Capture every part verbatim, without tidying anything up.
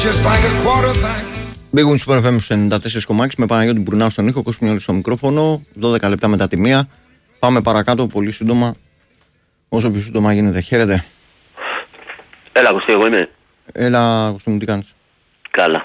Μπήγουν στο εφ εμ ενενήντα τέσσερα κόμμα έξι με Παναγιώτη Μπουρνάου στον ήχο, Κώστα στο μικρόφωνο, δώδεκα λεπτά μετά τη μία. Πάμε παρακάτω πολύ σύντομα, όσο πιο σύντομα γίνεται. Χαίρετε. Έλα, Κωστή, εγώ είμαι. Έλα, Κωστή μου, τι κάνεις? Καλά.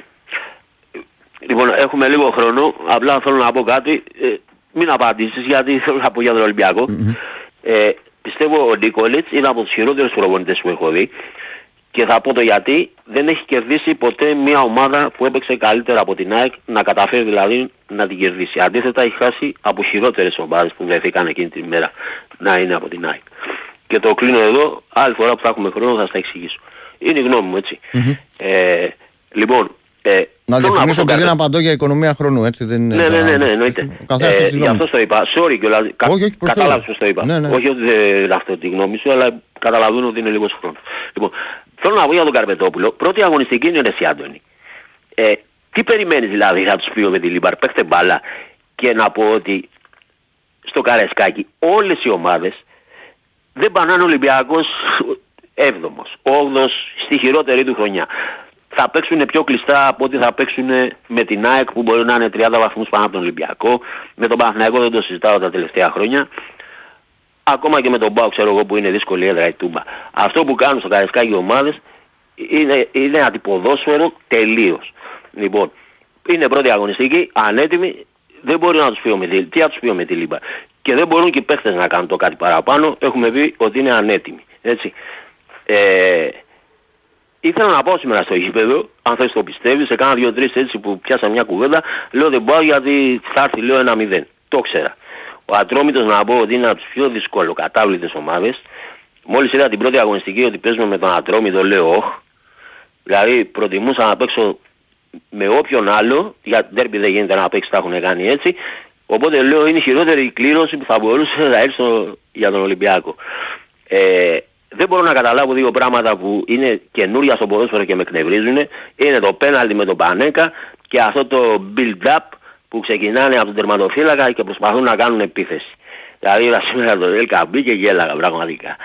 Λοιπόν, έχουμε λίγο χρόνο, απλά θέλω να πω κάτι. Ε, μην απαντήσεις, γιατί θέλω να πω για τον Ολυμπιακό. Mm-hmm. Ε, πιστεύω ο Νίκολιτς είναι από τους χειρότερους προπονητές που έχω δει. Και θα πω το γιατί, δεν έχει κερδίσει ποτέ μια ομάδα που έπαιξε καλύτερα από την ΑΕΚ, να καταφέρει δηλαδή να την κερδίσει. Αντίθετα έχει χάσει από χειρότερες ομάδες που βρεθήκαν εκείνη την ημέρα να είναι από την ΑΕΚ. Και το κλείνω εδώ, άλλη φορά που θα έχουμε χρόνο θα στα εξηγήσω. Είναι η γνώμη μου, έτσι. Mm-hmm. Ε, λοιπόν... Ε, να διευκρινίσω ότι δεν απαντώ για οικονομία χρόνου, έτσι δεν είναι... Ναι, ναι, ναι, ναι, εννοείται. Ε, γι' αυτό το είπα. Sorry κιόλας. Κα, όχι, όχι, κατάλαβες πως το είπα. Ναι, ναι. Όχι ότι δεν είναι αυτό τη γνώμη σου, αλλά καταλαβαίνω ότι είναι λίγος χρόνος. Λοιπόν, θέλω να πω για τον Καρπετόπουλο. Πρώτη αγωνιστική είναι εσύ, Άντωνη. Ε, τι περιμένεις δηλαδή, θα τους πει με τη Λίμπαρ, παίχτε μπάλα. Και να πω ότι στο Καρεσκάκι όλες οι ομάδες δεν πανάνε Ολυμπιακός έβδομος, όγδοος στη χειρότερη του χρονιά. Θα παίξουν πιο κλειστά από ό,τι θα παίξουν με την ΑΕΚ που μπορεί να είναι τριάντα βαθμούς πάνω από τον Ολυμπιακό. Με τον Παναθηναϊκό δεν το συζητάω τα τελευταία χρόνια. Ακόμα και με τον ΠΑΟΚ, ξέρω εγώ, που είναι δύσκολη έδρα η Τούμπα. Αυτό που κάνουν στο Καρεσκάκι οι ομάδες είναι, είναι αντιποδόσφαιρο τελείως. Λοιπόν, είναι πρώτη αγωνιστική, ανέτοιμοι, δεν μπορεί να τους πει ο Μετήλ. Τι θα τους πει ο Μετήλ, και δεν μπορούν και οι παίχτες να κάνουν το κάτι παραπάνω. Έχουμε πει ότι είναι ανέτοιμοι. Έτσι. Ε, ήθελα να πάω σήμερα στο γήπεδο, αν θες το πιστεύεις, σε κάνα δύο-τρεις έτσι που πιάσα μια κουβέντα, λέω δεν πάω γιατί θα έρθει λέω ένα μηδέν. Το ξέρα. Ο Ατρόμητος να πω ότι είναι από τις πιο δυσκολοκατάβλητες ομάδες. Μόλις είδα την πρώτη αγωνιστική ότι παίζουμε με τον Ατρόμητο, λέω όχ. Δηλαδή προτιμούσα να παίξω με όποιον άλλο, για ντέρμπι δεν γίνεται να παίξει, τα έχουν κάνει έτσι. Οπότε λέω είναι η χειρότερη κλήρωση που θα μπορούσε να έρθει για τον Ολυμπιακό. Ε, δεν μπορώ να καταλάβω δύο πράγματα που είναι καινούρια στο ποδόσφαιρο και με εκνευρίζουν. Είναι το πέναλτι με τον Πανέκα και αυτό το build-up που ξεκινάνε από τον τερματοφύλακα και προσπαθούν να κάνουν επίθεση. Δηλαδή είδα σήμερα το Ελκαμπή και γέλαγα πραγματικά.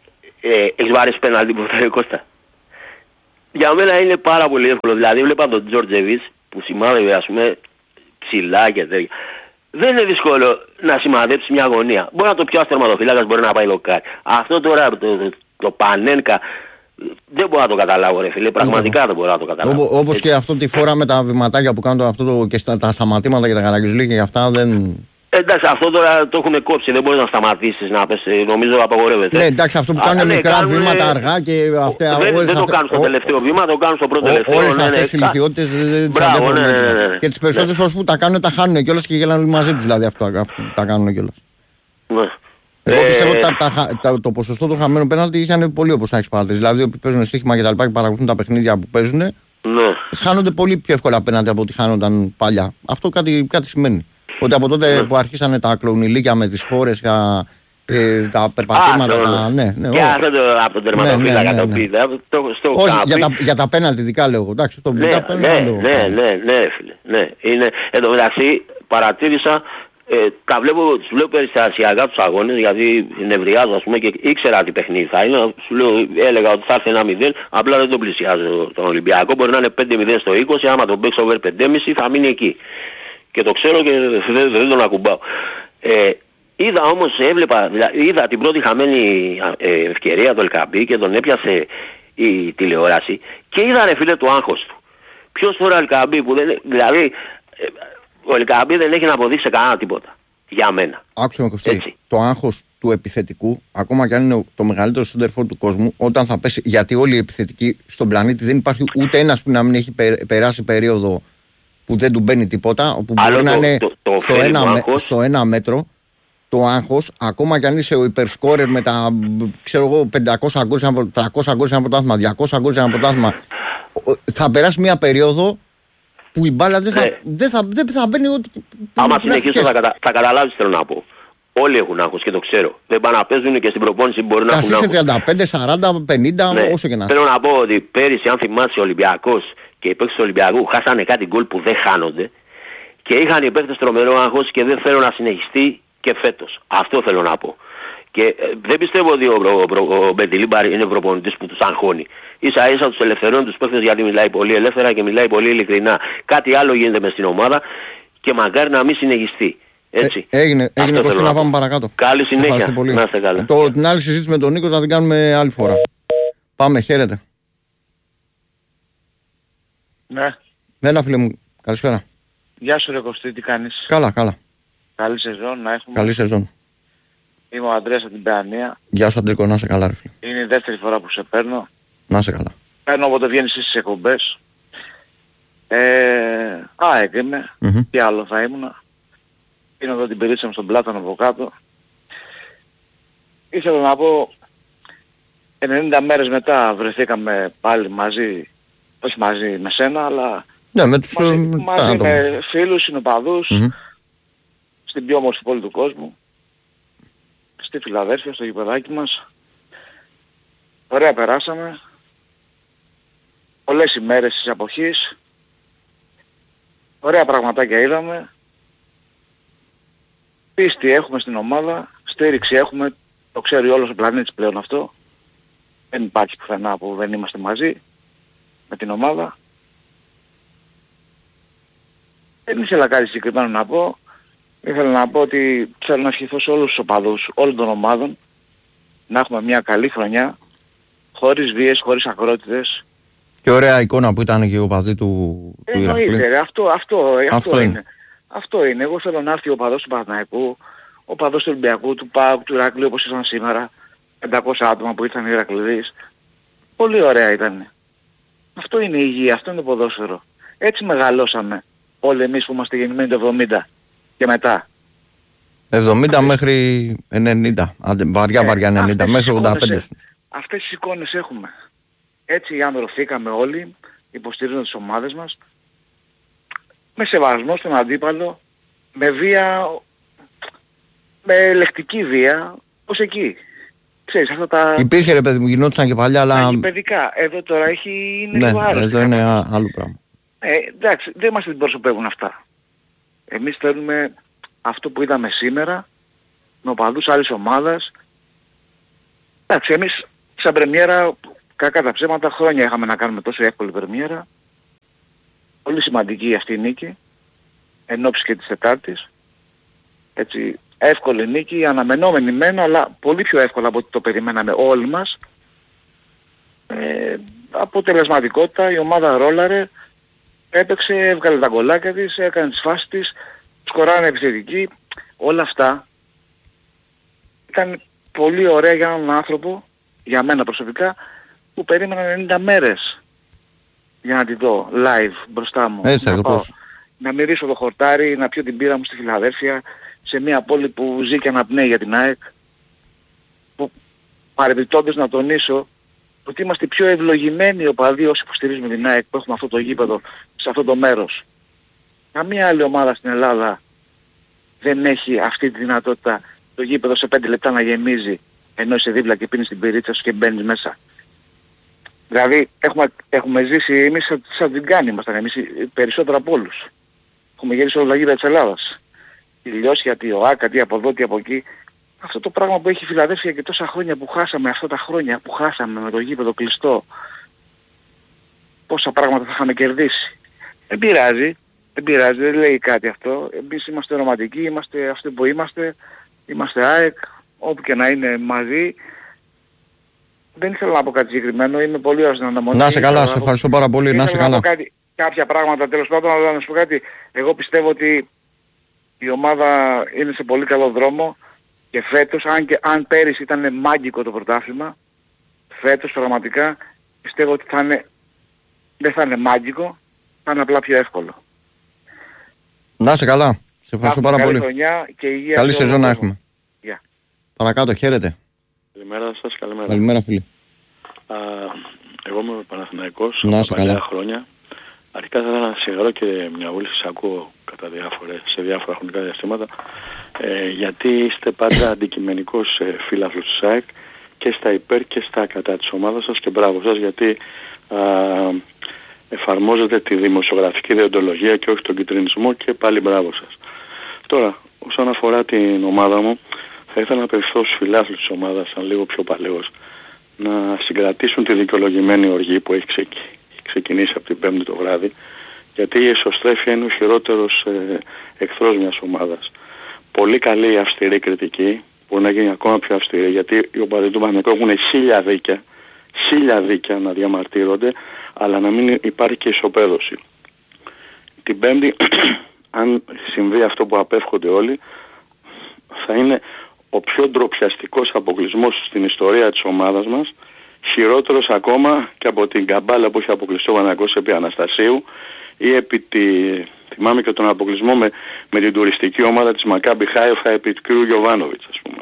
Ε, έχεις βάρει πέναλτι ποτέ, Κώστα? Για μένα είναι πάρα πολύ εύκολο. Δηλαδή βλέπα τον Τζορτζεβίτς που σημάδευε ας πούμε ψηλά και τέτοια. Δεν είναι δύσκολο να σημαδέψει μια αγωνία. Μπορεί να το πιάσει τερματοφύλακας, μπορεί να πάει λοκάρι. Αυτό τώρα το, το, το Πανένκα δεν μπορώ να το καταλάβω, ρε φίλε. Πραγματικά δεν μπορώ να το καταλάβω. Όπως, όπως και αυτό τη φορά με τα βηματάκια που κάνουν αυτό το, και στα, τα σταματήματα και τα καραγκιουζλί και αυτά δεν... Εντάξει, αυτό τώρα το έχουν κόψει, δεν μπορεί να σταματήσεις να πες, νομίζω απαγορεύεται. Ναι, εντάξει, αυτό που κάνουν Α, ναι, μικρά κάνουν, βήματα αργά και αυτά... Δεν, δεν το αυτές, κάνουν στο τελευταίο βήμα, το κάνουν στο πρώτο τελευταίο. Όλες αυτές οι ηλικιότητες δεν τις αντέχουν. Ναι, ναι, ναι. Και τις περισσότερες φορές που τα κάνουν τα χάνουν κιόλας και γελάνε όλοι μαζί τους, δηλαδή αυτό, αυτό τα κάνουν κιόλας. Ναι. Εγώ πιστεύω ότι το ποσοστό του χαμένου πέναλτι είχαν πολύ όπως να έχεις παρατηρήσει. Δηλαδή, όποιοι παίζουν στοίχημα και τα λοιπά και παρακολουθούν τα παιχνίδια που παίζουν, χάνονται πολύ πιο εύκολα πέναλτι από ό,τι χάνονταν παλιά. Αυτό κάτι σημαίνει. Ότι από τότε ναι. που αρχίσανε τα κλονιλίκια με τις φόρες, ε, τα περπατήματα, Α, τα... ναι, ναι, και αυτό το, από τον τερματοφύλακα ναι, ναι, ναι, ναι. το πει, στο όχι, για τα, για τα πέναλτι ειδικά λέω, εντάξει, στο ναι, ναι, ναι, ναι, ναι, ναι, ναι, φίλε, ναι, είναι, εν τω μεταξύ παρατήρησα, ε, τα βλέπω, τους βλέπω περιστασιακά τους αγώνες, γιατί νευριάζω ας πούμε και ήξερα τι παιχνίδι θα είναι, σου λέω, έλεγα ότι θα έρθει ένα μηδέν, απλά δεν τον πλησιάζω τον Ολυμπιακό, μπορεί να είναι πέντε μηδέν στο είκοσι, άμα τον παίξω over πέντε κόμμα πέντε θα μείνει εκεί. Και το ξέρω και δεν, δεν τον ακουμπάω. Ε, είδα όμως, έβλεπα, είδα την πρώτη χαμένη ε, ευκαιρία του Ελκαμπή και τον έπιασε η τηλεόραση και είδα ρε φίλε το άγχος του. Ποιος τώρα ο Ελκαμπή που δεν... Δηλαδή, ε, ο Ελκαμπή δεν έχει να αποδείξει κανένα τίποτα. Για μένα. Άκουσε με Κωστή, το άγχος του επιθετικού, ακόμα και αν είναι το μεγαλύτερο σέντερφορ του κόσμου, όταν θα πέσει, γιατί όλοι οι επιθετικοί στον πλανήτη δεν υπάρχει ούτε ένας που να μην έχει περάσει περίοδο που δεν του μπαίνει τίποτα, όπου Άλλο μπορεί το, να είναι το, το, το στο, ένα, στο ένα μέτρο το άγχος, ακόμα και αν είσαι ο υπερσκόρερ με τα ξέρω εγώ, πεντακόσια γκολ, τριακόσια γκολ σε ένα πρωτάθλημα, διακόσια γκολ σε ένα πρωτάθλημα, θα περάσει μια περίοδο που η μπάλα δεν θα, ναι. δεν θα, δεν θα μπαίνει ό,τι... Άμα συνεχίσω θα, κατα, θα καταλάβεις θέλω να πω. Όλοι έχουν άγχος και το ξέρω. Δεν πάνε να παίζουν και στην προπόνηση μπορεί να έχουν άγχος. τριάντα πέντε, σαράντα, πενήντα, ναι. όσο και να θέλω να πω ότι πέρυσι αν θυμάσαι ο Ολυμπιακός και οι παίκτες του Ολυμπιακού χάσανε κάτι γκολ που δεν χάνονται και είχαν οι παίκτες τρομερό άγχος και δεν θέλω να συνεχιστεί και φέτος. Αυτό θέλω να πω. Και ε, δεν πιστεύω ότι ο, ο, ο, ο Μπεντιλίμπαρ είναι προπονητής που τους αγχώνει. Ίσα ίσα τους ελευθερώνει τους παίκτες γιατί μιλάει πολύ ελεύθερα και μιλάει πολύ ειλικρινά. Κάτι άλλο γίνεται μες στην ομάδα και μακάρι να μην συνεχιστεί. Έτσι. Ε, έγινε, έγινε Κωστή, να πάμε παρακάτω. Καλή συνέχεια. Να είστε καλά. Το, την άλλη συζήτηση με τον Νίκο να την κάνουμε άλλη φορά. Πάμε, χαίρετε. Ναι. Έλα φίλε μου, καλησπέρα. Γεια σου ρε Κωστή, τι κάνεις? Καλά, καλά. Καλή σεζόν να έχουμε. Καλή σεζόν. Είμαι ο Ανδρέας από την Παιανία. Γεια σου Αντρίκο, να είσαι καλά ρε φίλε. Είναι η δεύτερη φορά που σε παίρνω. Να είσαι καλά. Παίρνω όποτε βγαίνεις στις εκπομπές. Ε, ΑΕΚ είμαι. Mm-hmm. Τι άλλο θα ήμουνα. Είναι εδώ την περίσσαμε στον Πλάτανο από κάτω. Ήθελα να πω ενενήντα μέρες μετά βρεθήκαμε πάλι μαζί, όχι μαζί με σένα, αλλά ναι, με, τους, μαζί, με, μαζί με φίλους, συνοπαδούς, mm-hmm. στην πιο όμορφη πόλη του κόσμου, στη Φιλαδέλφια, στο γηπεδάκι μας. Ωραία περάσαμε. Πολλές ημέρες της εποχής. Ωραία πραγματάκια είδαμε. Πίστη έχουμε στην ομάδα, στήριξη έχουμε, το ξέρει όλος ο πλανήτης πλέον αυτό. Δεν υπάρχει πουθενά που δεν είμαστε μαζί με την ομάδα. Δεν ήθελα κάτι συγκεκριμένο να πω. Ήθελα να πω ότι θέλω να ευχηθώ σε όλους τους οπαδούς όλων των ομάδων να έχουμε μια καλή χρονιά, χωρίς βίες, χωρίς ακρότητες. Και ωραία εικόνα που ήταν και ο οπαδί του, του Ηρακλή. Εννοείται, αυτό, αυτό, αυτό, αυτό είναι. είναι. Αυτό είναι. Εγώ θέλω να έρθει ο οπαδός του Παναθηναϊκού, ο οπαδός του Ολυμπιακού, του ΠΑΟΚ, του Ηρακλή όπως ήρθαν σήμερα. πεντακόσια άτομα που ήρθαν οι Ηρακλήδεις. Πολύ ωραία ήταν. Αυτό είναι η υγεία, αυτό είναι το ποδόσφαιρο. Έτσι μεγαλώσαμε όλοι εμείς που είμαστε γεννημένοι το εβδομήντα και μετά. εβδομήντα μέχρι ενενήντα, βαριά βαριά ενενήντα, ε, μέχρι ογδόντα πέντε. Αυτές τις εικόνες έχουμε. Έτσι ανδρωθήκαμε όλοι, υποστηρίζοντας τις ομάδες μας, με σεβασμό στον αντίπαλο, με βία, με λεκτική βία, ως εκεί. Ξέρεις, αυτά τα... Υπήρχε ρε παιδί μου, γινόντουσαν και παλιά, αλλά... Είναι παιδικά. Εδώ τώρα έχει... είναι ναι, λίγο άρρωστα. Εδώ είναι άλλο πράγμα. Ε, εντάξει, δεν μας την προσωπεύουν αυτά. Εμείς θέλουμε αυτό που είδαμε σήμερα, με οπαδούς άλλης ομάδας. Εντάξει, εμείς σαν πρεμιέρα, κακά τα ψέματα, χρόνια είχαμε να κάνουμε τόσο εύκολη πρεμιέρα. Πολύ σημαντική αυτή η νίκη, εν ώψη και της Τετάρτης. Έτσι, εύκολη νίκη, αναμενόμενη μεν, αλλά πολύ πιο εύκολα από ό,τι το περιμέναμε όλοι μας. Ε, αποτελεσματικότητα, η ομάδα ρόλαρε, έπαιξε, έβγαλε τα γκολάκια της, έκανε τις φάσεις της, σκοράνε επιθετική. Όλα αυτά ήταν πολύ ωραία για έναν άνθρωπο, για μένα προσωπικά, που περίμενα ενενήντα μέρες για να τη δω live μπροστά μου. Έτσι, να, πάω, να μυρίσω το χορτάρι, να πιω την πύρα μου στη Φιλαδέλφια, σε μια πόλη που ζει και αναπνέει για την ΑΕΚ, που παρεμπιπτόντως να τονίσω ότι είμαστε πιο ευλογημένοι οπαδοί όσοι υποστηρίζουμε την ΑΕΚ που έχουμε αυτό το γήπεδο σε αυτό το μέρος. Καμία άλλη ομάδα στην Ελλάδα δεν έχει αυτή τη δυνατότητα το γήπεδο σε πέντε λεπτά να γεμίζει ενώ είσαι δίπλα και πίνεις την πυρίτσα σου και μπαίνεις μέσα. Δηλαδή έχουμε, έχουμε ζήσει εμείς σαν, σαν την κάνει ήμασταν εμείς περισσότερο από όλους. Έχουμε γυρίσει όλα τα γήπεδα της Ελλάδας. Η Λιώσια, τι ο Άκα, τι από εδώ, τι από εκεί. Αυτό το πράγμα που έχει η Φιλαδέλφια και τόσα χρόνια που χάσαμε, αυτά τα χρόνια που χάσαμε με το γήπεδο κλειστό, πόσα πράγματα θα είχαμε κερδίσει. Δεν πειράζει, δεν πειράζει, δεν λέει κάτι αυτό. Εμείς είμαστε ρομαντικοί, είμαστε αυτοί που είμαστε, είμαστε ΑΕΚ, όπου και να είναι μαζί. Δεν ήθελα να πω κάτι συγκεκριμένο, είμαι πολύ ωραίος να αναμονή. Να είσαι καλά, σε ευχαριστώ πάρα πολύ, να είσαι καλά. Κάτι, κάποια πράγματα, τέλος πάντων, αλλά να σου πω κάτι. Εγώ πιστεύω ότι η ομάδα είναι σε πολύ καλό δρόμο και φέτος, αν, και, αν πέρυσι ήταν μάγκικο το πρωτάθλημα, φέτος πραγματικά πιστεύω ότι θα είναι, δεν θα είναι μάγκικο, θα είναι απλά πιο εύκολο. Να είσαι καλά, σε ευχαριστώ πάρα πολύ. Και υγεία. Καλή σεζόν να έχουμε. Yeah. Παρακάτω, χαίρετε. Καλημέρα σας, καλημέρα. Καλημέρα φίλε. Α, εγώ είμαι Παναθηναϊκός, να είσαι καλά. Χρόνια. Αρχικά θα ήθελα να συγχαρώ και μια βούληση σας ακούω κατά διάφορες, σε διάφορα χρονικά διαστήματα, ε, γιατί είστε πάντα αντικειμενικός ε, φίλαθλος της ΑΕΚ και στα υπέρ και στα κατά της ομάδας σας και μπράβο σας γιατί α, εφαρμόζετε τη δημοσιογραφική διοντολογία και όχι τον κιτρινισμό και πάλι μπράβο σας. Τώρα, όσον αφορά την ομάδα μου, θα θα ήθελα να απευθυνθώ στους φιλάθλους της ομάδας, σαν λίγο πιο παλαιός, να συγκρατήσουν τη δικαιολογημένη οργή που έχει ξεκι... ξεκινήσει από την Πέμπτη το βράδυ, γιατί η εσωστρέφεια είναι ο χειρότερος ε, εχθρός μιας ομάδας. Πολύ καλή αυστηρή κριτική, μπορεί να γίνει ακόμα πιο αυστηρή, γιατί οι οπαδοί του Παναθηναϊκού έχουν χίλια δίκαια, χίλια δίκαια να διαμαρτύρονται, αλλά να μην υπάρχει και ισοπαίδωση. Την Πέμπτη, αν συμβεί αυτό που απέφχονται όλοι, θα είναι ο πιο ντροπιαστικός αποκλεισμός στην ιστορία της ομάδας μας, χειρότερος ακόμα και από την καμπάλα που έχει αποκλειστεί ο Παναθηναϊκός επί Αναστασίου ή επί τη... θυμάμαι και τον αποκλεισμό με, με την τουριστική ομάδα της Μακάμπι Χάιφα επί του κ. Γιοβάνοβιτς, ας πούμε.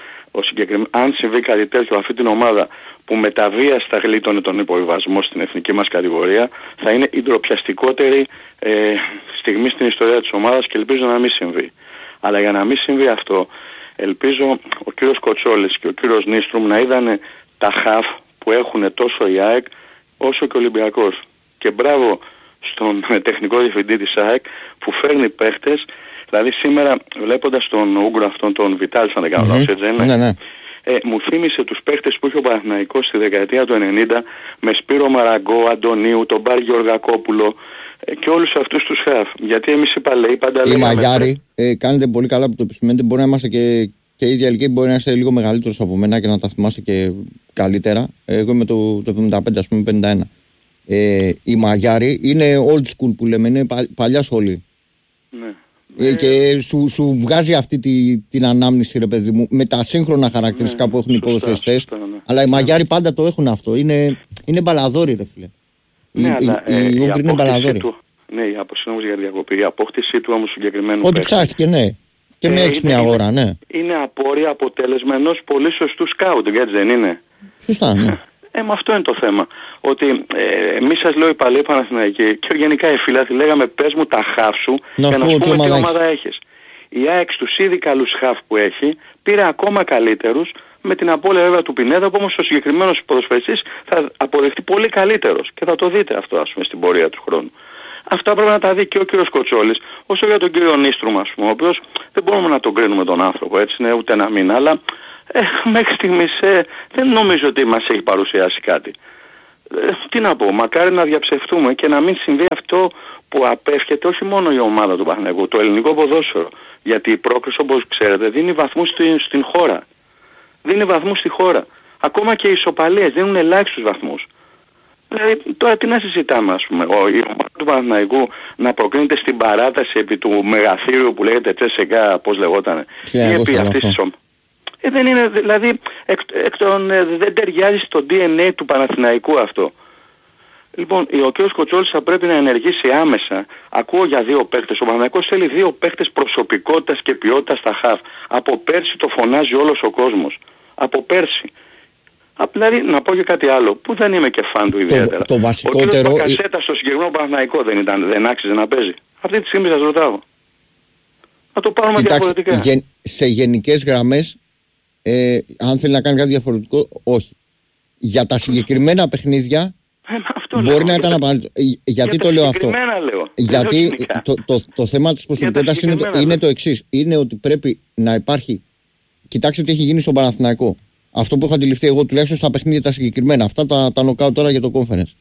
Ο συγκεκριμέ... Αν συμβεί κάτι τέτοιο αυτή την ομάδα που με τα βίας θα γλίτωνε τον υποβιβασμό στην εθνική μας κατηγορία, θα είναι η ντροπιαστικότερη ε, στιγμή στην ιστορία της ομάδας και ελπίζω να μην συμβεί. Αλλά για να μην συμβεί αυτό, ελπίζω ο κύριος Κοτσόλης και ο κύριος Νίστρουμ να είδανε τα χαφ που έχουν τόσο η ΑΕΚ όσο και ο Ολυμπιακός. Και μπράβο στον τεχνικό διευθυντή της ΑΕΚ που φέρνει παίχτες, δηλαδή σήμερα βλέποντας τον Ούγκρο αυτόν τον Βιτάλ, αν δεν κάνω λάθος, έτσι είναι. Ναι, ναι. Ε, μου θύμισε τους παίχτες που είχε ο Παναθηναϊκός στη δεκαετία του ενενήντα με Σπύρο Μαραγκό, Αντωνίου, τον Μπάρ Γεωργακόπουλο ε, και όλους αυτούς τους χαφ. Γιατί εμείς οι παλαιοί πάντα λέγαμε... Οι Μαγιάροι, ε, κάνετε πολύ καλά που το επισημαίνετε, μπορεί να είμαστε και, και η ίδια ηλικία, μπορεί να είστε λίγο μεγαλύτερος από μένα και να τα θυμάστε και καλύτερα. Εγώ είμαι το, το εβδομήντα πέντε, ας πούμε, πενήντα ένα. Ε, οι Μαγιάροι είναι old school που λέμε, είναι πα, παλιά σχολή. Ναι. Ε, και σου, σου βγάζει αυτή τη, την ανάμνηση, ρε παιδί μου, με τα σύγχρονα χαρακτηριστικά ναι, που έχουν οι ποδοσφαιριστές. Ναι. Αλλά οι Μαγιάροι πάντα το έχουν αυτό. Είναι, είναι μπαλαδόροι, ρε φίλε. Ναι, οι αλλά, οι, οι Ούγγροι είναι μπαλαδόροι. Του, ναι, η αποσύνομος για διακοπή. Η απόκτησή του όμως συγκεκριμένου. Ό,τι ψάχτηκε, ναι. Και ε, με έξυπνη αγορά, ναι. Είναι απόρρια αποτέλεσμα ενός πολύ σωστού σκάουτ, γιατί δεν είναι. Σωστά, ναι. Ε, με αυτό είναι το θέμα. Ότι ε, εμείς σας λέω οι παλαιοί Παναθηναϊκοί και γενικά οι φίλαθλοι λέγαμε πες μου τα χαφ σου να για να σου σου πούμε τι ομάδα έχεις. έχεις. Η ΑΕΚ στους ήδη καλούς χαφ που έχει πήρε ακόμα καλύτερους με την απώλεια βέβαια του Πινέδα, που όμως ο συγκεκριμένος ποδοσφαιριστής θα αποδεχτεί πολύ καλύτερος και θα το δείτε αυτό, ας πούμε, στην πορεία του χρόνου. Αυτά πρέπει να τα δει και ο κύριος Κοτσόλης, όσο για τον κύριο Νίστρουμ, ας πούμε, ο οποίος δεν μπορούμε να τον κρίνουμε τον άνθρωπο, έτσι είναι, ούτε ένα μήνα, αλλά ε, μέχρι στιγμής ε, δεν νομίζω ότι μας έχει παρουσιάσει κάτι. Ε, τι να πω, μακάρι να διαψευτούμε και να μην συμβεί αυτό που απέφχεται όχι μόνο η ομάδα του Παναθηναϊκού, το ελληνικό ποδόσφαιρο. Γιατί η πρόκριση, όπως ξέρετε, δίνει βαθμούς στην, στην χώρα. Δίνει βαθμούς στη χώρα. Ακόμα και οι ισοπαλίες δίνουν ελάχιστους βαθμούς. Δηλαδή τώρα τι να συζητάμε, ας πούμε, ο, η ομάδα του Παναθηναϊκού να προκρίνεται στην παράταση επί του μεγαθύριου που λέγεται Τσέσσεκα, πώς λεγότανε, ή επί αυτής της ομάδας. Ε, δεν είναι, δηλαδή, εκ, εκ των, ε, δεν ταιριάζει στο ντι εν έι του Παναθηναϊκού αυτό. Λοιπόν, ο κ. Κοτσόλης θα πρέπει να ενεργήσει άμεσα. Ακούω για δύο παίχτες. Ο Παναθηναϊκός θέλει δύο παίχτες προσωπικότητας και ποιότητας στα χαφ. Από πέρσι το φωνάζει όλος ο κόσμος. Από πέρσι. Δηλαδή, να πω και κάτι άλλο, που δεν είμαι και φαν του ιδιαίτερα. Το, το βασικότερο... Ο κ. Πακασέτα στο συγκεκριμένο Παναθηναϊκό δεν, ήταν, δεν άξιζε να παίζει. Αυτή τη στιγμή σας ρωτάω. Να το πάρουμε Κοιτάξτε, διαφορετικά. Γεν, σε γενικές γραμμές, ε, αν θέλει να κάνει κάτι διαφορετικό, όχι. Για τα συγκεκριμένα παιχνίδια, ε, μπορεί λέω, να ήταν απαραίτητο. Γιατί για το λέω αυτό. Λέω. Γιατί το, το, το, το θέμα της προσωπικότητας είναι, το, είναι το εξής. Είναι ότι πρέπει να υπάρχει. Κοιτάξτε τι έχει γίνει στον Παναθηναϊκό. Αυτό που έχω αντιληφθεί εγώ τουλάχιστον στα παιχνίδια τα συγκεκριμένα. Αυτά τα, τα νοκάου τώρα για το conference.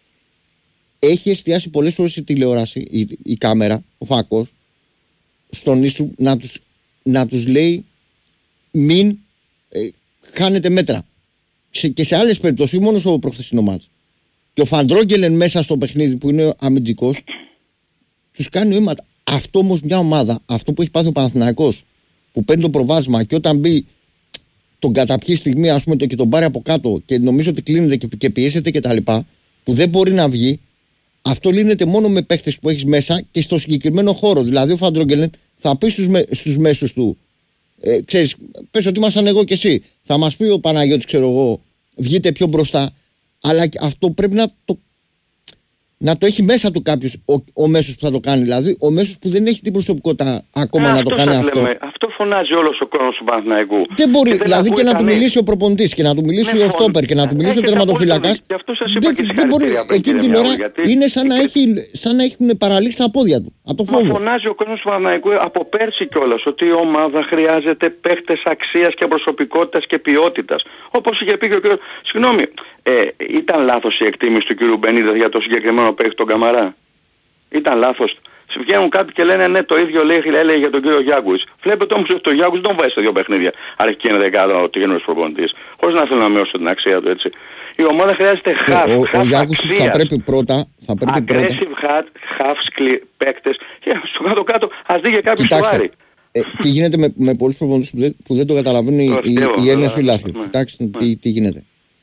Έχει εστιάσει πολλές φορές η τηλεόραση, η, η κάμερα, ο φάκος, στον ίσου να τους, να τους λέει μην ε, χάνετε μέτρα. Σε, και σε άλλες περιπτώσεις, μόνο στο προχθεσινό μάτς. Και ο Φαντρόγκελεν μέσα στο παιχνίδι που είναι αμυντικός, τους κάνει νοήματα. Αυτό όμως μια ομάδα, αυτό που έχει πάθει ο Παναθηναϊκός, που παίρνει το προβάδισμα και όταν μπει τον καταπιεί στιγμή, ας πούμε, το, και τον πάρει από κάτω και νομίζω ότι κλείνεται και, και πιέσεται κτλ., που δεν μπορεί να βγει, αυτό λύνεται μόνο με παίχτες που έχεις μέσα και στο συγκεκριμένο χώρο. Δηλαδή, ο Φαντρόγκελεν θα πει στους, με, στους μέσους του, ε, ξέρεις, πες ότι ήμασταν εγώ και εσύ. Θα μας πει ο Παναγιώτης, ξέρω εγώ, βγείτε πιο μπροστά. Αλλά αυτό πρέπει να το, να το έχει μέσα του κάποιος, ο, ο μέσος που θα το κάνει. Δηλαδή, ο μέσος που δεν έχει την προσωπικότητα ακόμα ε, να το κάνει αυτό. Λέμε, αυτό φωνάζει όλος ο κόσμος του Παναθηναϊκού. Δεν μπορεί, και δηλαδή και να του μιλήσει ο προπονητής και να του μιλήσει ναι, ο στόπερ και να του μιλήσει ο τερματοφύλακας. Δεν, δεν μπορεί, εκείνη την ώρα γιατί... είναι σαν να, έχει, σαν να έχουν παραλύσει τα πόδια του. Από το φόβο. Μα φωνάζει ο κόσμος του Παναθηναϊκού από πέρσι κιόλας ότι η ομάδα χρειάζεται παίχτες αξίας και προσωπικότητας και ποιότητας. Όπως είχε πει και ο κ. Συγγνώμη, ε, ήταν λάθος η εκτίμηση του κ. Μπενίτες για το συγκεκριμένο παίχτη τον Καμαρά? Ήταν λάθος? Βγαίνουν κάποιοι και λένε ναι, το ίδιο λέει, έλεγε για τον κύριο Γιάνγκουιτς. Βλέπετε όμως ότι το Γιάνγκουιτς δεν βάζει σε δύο παιχνίδια. Αρχική είναι δεκάδα ο τυχερός προπονητής. Χωρίς να θέλω να μειώσω την αξία του έτσι. Η ομάδα χρειάζεται half. Ο, ο, ο Γιάνγκουιτς θα πρέπει πρώτα. Θα πρέπει πρώτα. Aggressive half παίκτες. Και στο κάτω-κάτω ας δει και κάποιο σοβαρή. Ε, τι γίνεται με, με πολλούς προπονητές που δεν, που δεν το καταλαβαίνουν οι, οι, οι Έλληνες φιλάθλοι. Κοιτάξτε τι, τι γίνεται.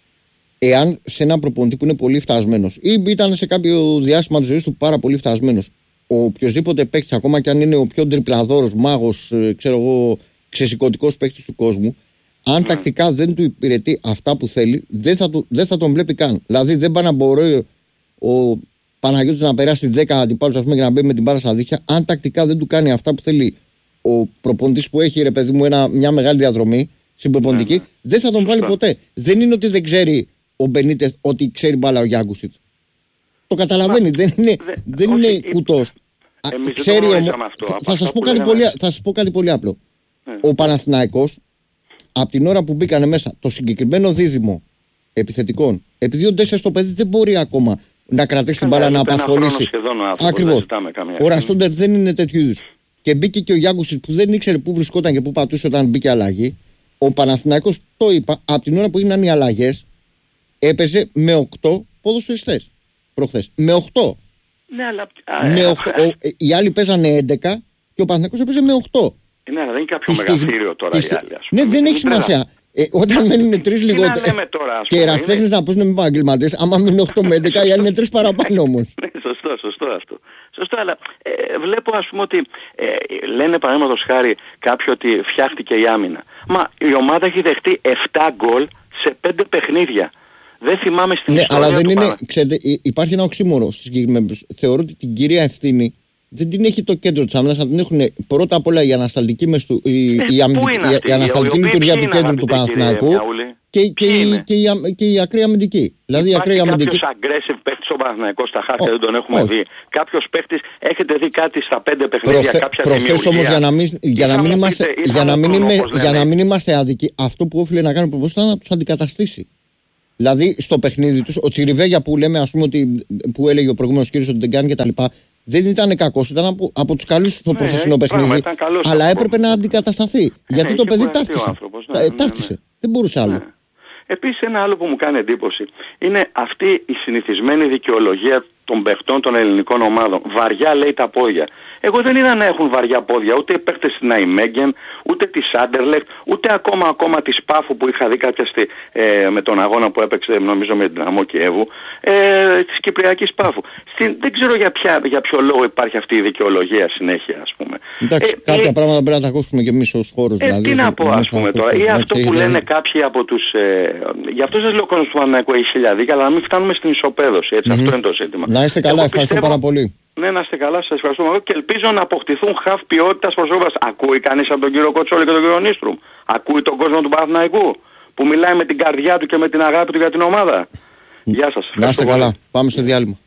Εάν σε ένα προπονητή που είναι πολύ φτασμένος ή ήταν σε κάποιο διάστημα της ζωής του πάρα πολύ φτασμένος, ο οποιοσδήποτε παίκτης, ακόμα και αν είναι ο πιο τριπλαδόρος, μάγος, ξέρω εγώ, ξεσηκωτικός παίκτης του κόσμου, αν mm. τακτικά δεν του υπηρετεί αυτά που θέλει, δεν θα, του, δεν θα τον βλέπει καν. Δηλαδή δεν πάει να μπορεί ο Παναγιώτης να περάσει δέκα αντιπάλους, ας πούμε, και να μπει με την μπάλα στα δίχτυα. Αν τακτικά δεν του κάνει αυτά που θέλει ο προπονητής που έχει, ρε παιδί μου, ένα, μια μεγάλη διαδρομή συμπροπονητική, mm. δεν θα τον βάλει ποτέ. Δεν είναι ότι δεν ξέρει ο Μπενίτες ότι ξέρει μπάλα ο Γιάνγκουσιτς. Το καταλαβαίνει, Μα, δεν είναι, δε, δεν όχι, είναι κουτός. Ξέρει όμως, θα, θα, σας θα σας πω κάτι πολύ απλό. Ε. Ο Παναθηναϊκός, από την ώρα που μπήκανε μέσα το συγκεκριμένο δίδυμο επιθετικών, επειδή ο Ντέσσερ στο παιδί δεν μπορεί ακόμα να κρατήσει την μπάλα να απασχολήσει. Ακριβώς. Ο Ραστόντερ δεν είναι τέτοιου είδους. Και μπήκε και ο Γιάνγκουσιτς που δεν ήξερε πού βρισκόταν και πού πατούσε όταν μπήκε αλλαγή. Ο Παναθηναϊκός, το είπα, από την ώρα που έγιναν οι αλλαγές, έπαιζε με οκτώ ποδοσφαιριστές προχθές. Με οκτώ. Ναι, αλλά... με οκτώ. Ο, οι άλλοι παίζανε έντεκα και ο Παναθηναϊκός έπαιζε με οκτώ. Ναι, αλλά δεν είναι κάποιο μεγαθύριο τώρα οι άλλοι. Ναι, δεν έχει σημασία. Ε, όταν μένουν τρεις λιγότερο. Και οι ερασιτέχνες να παίζουν με επαγγελματίες, άμα μείνουν οκτώ με έντεκα, οι άλλοι είναι τρεις παραπάνω όμως. Ναι, σωστό, σωστό αυτό. Σωστό, αλλά ε, βλέπω ας πούμε ότι ε, λένε παραδείγματος χάρη κάποιοι ότι φτιάχτηκε η άμυνα. Μα η ομάδα έχει δεχτεί επτά γκολ σε πέντε παιχνίδια. Δεν θυμάμαι στην ναι, ιστορία αλλά δεν του είναι, παρα... ξέρετε, υπάρχει ένα οξύμορο στη συγκεκριμένη. Θεωρώ ότι την κυρία ευθύνη δεν την έχει το κέντρο της άμυνας, να την έχουν πρώτα απ' όλα η ανασταλτική, μεστου, η, ε, η, αμυντική, η, η ανασταλτική λειτουργία του κέντρου του Παναθηναϊκού και, και, η, και, η, και η ακραία αμυντική. Δηλαδή υπάρχει η ακραία κάποιος aggressive παίκτης στο Παναθηναϊκό στα χάρτια, δεν τον έχουμε όχι. δει. Κάποιος παίκτης, έχετε δει κάτι στα πέντε παιχνίδια, Προθε, κάποια δημιουργία. Προχθές όμως για να μην, για να μην, είμαστε, πείτε, για να μην, χρόνο, είμαι, για να μην είμαστε άδικοι, αυτό που όφιλε να κάνει ο προπονητής ήταν να τους αντικαταστήσει. Δηλαδή στο παιχνίδι τους, ο Τσιριβέγια που λέμε, ας πούμε, ότι, που έλεγε ο προηγούμενος κύριος ότι δεν κάνει κτλ. Δεν ήταν κακός, ήταν από, από τους καλούς στο ναι, προχθεσινό παιχνίδι. Αλλά έπρεπε να αντικατασταθεί. Ε, γιατί το παιδί ταύτισε. Ναι, ναι, ταύτισε. Ναι, ναι. Δεν μπορούσε άλλο. Ναι. Επίσης ένα άλλο που μου κάνει εντύπωση είναι αυτή η συνηθισμένη δικαιολογία των παιχτών των ελληνικών ομάδων. Βαριά λέει τα πόδια. Εγώ δεν είδα να έχουν βαριά πόδια ούτε οι παίκτες της Ναϊμέγγεν, ούτε της Άντερλεχτ, ούτε ακόμα ακόμα της Πάφου που είχα δει κάποια στη, ε, με τον αγώνα που έπαιξε νομίζω με την Δυναμό Κιέβου, ε, της Κυπριακής Πάφου. Στην, δεν ξέρω για, ποια, για ποιο λόγο υπάρχει αυτή η δικαιολογία συνέχεια, ας πούμε. Εντάξει, ε, κάποια ε, πράγματα πρέπει να τα ακούσουμε και εμείς ως χώρος. Ε, δηλαδή, τι να πω, ας πούμε τώρα, ή αυτό που λένε κάποιοι από τους... Ε, γι' αυτό σας λέω ο κόσμος του Παναθηναϊκού έχει χίλια δίκαια, αλλά να μην φτάνουμε στην ισοπαίδωση, έτσι, mm-hmm. αυτό είναι το ζήτημα. Να είστε καλά, ευχαριστώ πάρα πολύ. Ναι, να είστε καλά, σας ευχαριστώ και ελπίζω να αποκτηθούν χαφ ποιότητας προσώπας. Ακούει κανείς από τον κύριο Κοτσόλη και τον κύριο Νίστρουμ? Ακούει τον κόσμο του Παναθηναϊκού που μιλάει με την καρδιά του και με την αγάπη του για την ομάδα? Γεια σας. Να είστε καλά, πάμε σε διάλειμμα.